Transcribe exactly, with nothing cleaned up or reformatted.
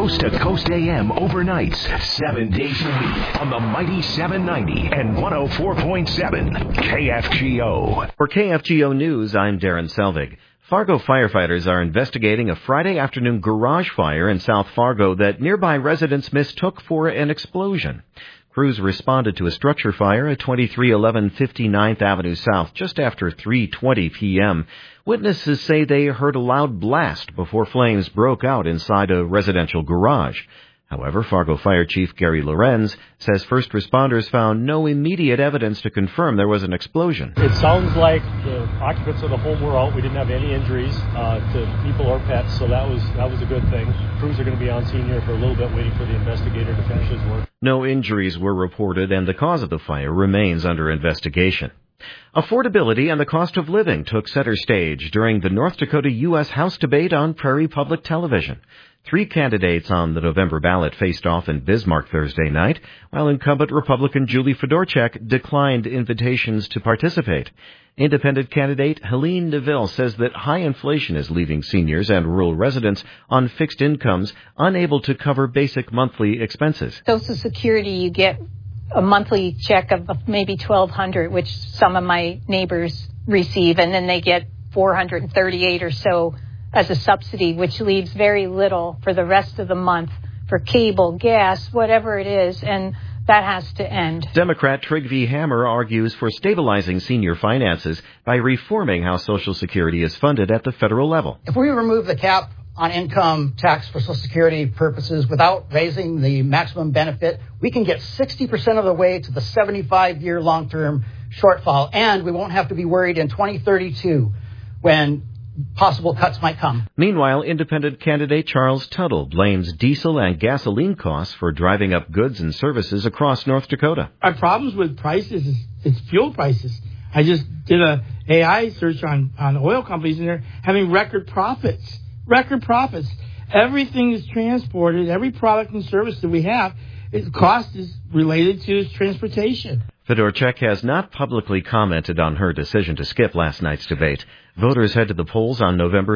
Coast to Coast A M overnights, seven days a week on the mighty seven ninety and one oh four point seven K F G O. For K F G O News, I'm Darren Selvig. Fargo firefighters are investigating a Friday afternoon garage fire in South Fargo that nearby residents mistook for an explosion. Crews responded to a structure fire at twenty-three eleven fifty-ninth Avenue South just after three twenty p.m. Witnesses say they heard a loud blast before flames broke out inside a residential garage. However, Fargo Fire Chief Gary Lorenz says first responders found no immediate evidence to confirm there was an explosion. It sounds like the occupants of the home were out. We didn't have any injuries uh, to people or pets, so that was that was a good thing. Crews are going to be on scene here for a little bit, waiting for the investigator to finish his work. No injuries were reported, and the cause of the fire remains under investigation. Affordability and the cost of living took center stage during the North Dakota U S House debate on Prairie Public Television. Three candidates on the November ballot faced off in Bismarck Thursday night, while incumbent Republican Julie Fedorchak declined invitations to participate. Independent candidate Helene Neville says that high inflation is leaving seniors and rural residents on fixed incomes unable to cover basic monthly expenses. Social Security, you get a monthly check of maybe twelve hundred dollars, which some of my neighbors receive, and then they get four hundred thirty-eight or so as a subsidy, which leaves very little for the rest of the month for cable, gas, whatever it is, and that has to end. Democrat Trygve Hammer argues for stabilizing senior finances by reforming how Social Security is funded at the federal level. If we remove the cap on income tax for Social Security purposes without raising the maximum benefit, we can get sixty percent of the way to the seventy-five year long-term shortfall, and we won't have to be worried in twenty thirty-two when possible cuts might come. Meanwhile, independent candidate Charles Tuttle blames diesel and gasoline costs for driving up goods and services across North Dakota. Our problems with prices is it's fuel prices. I just did a A I search on, on oil companies, and they're having record profits. Record profits. Everything is transported. Every product and service that we have, its cost is related to its transportation. Fedorchak has not publicly commented on her decision to skip last night's debate. Voters head to the polls on November